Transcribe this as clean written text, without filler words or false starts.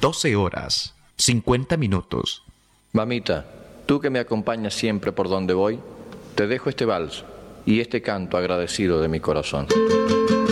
12 horas, 50 minutos. Mamita, tú que me acompañas siempre por donde voy, te dejo este vals y este canto agradecido de mi corazón.